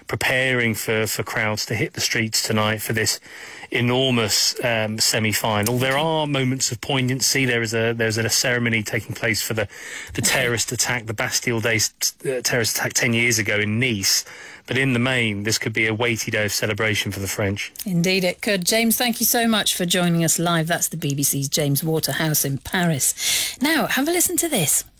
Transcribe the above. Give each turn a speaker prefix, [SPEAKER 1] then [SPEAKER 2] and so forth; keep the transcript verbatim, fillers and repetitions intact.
[SPEAKER 1] preparing for, for crowds to hit the streets tonight for this enormous um, semi-final. There are moments of poignancy. There is a there's a ceremony taking place for the, the terrorist attack, the Bastille Day uh, terrorist attack ten years ago in Nice. But in the main, this could be a weighty day of celebration for the French.
[SPEAKER 2] Indeed it could. James, thank you so much for joining us live. That's the B B C's James Waterhouse in Paris. Now, have a listen to this.